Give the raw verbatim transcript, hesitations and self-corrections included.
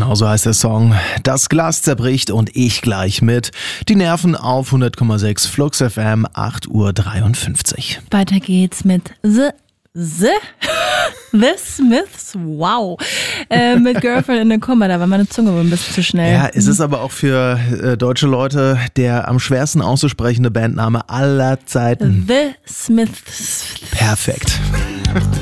Genauso heißt der Song. Das Glas zerbricht und ich gleich mit. Die Nerven auf hundert Komma sechs Flux F M, acht Uhr dreiundfünfzig. Weiter geht's mit The The The Smiths, wow. Äh, mit Girlfriend in a Coma, da war meine Zunge wohl ein bisschen zu schnell. Ja, es ist aber auch für äh, deutsche Leute der am schwersten auszusprechende Bandname aller Zeiten. The Smiths. Perfekt.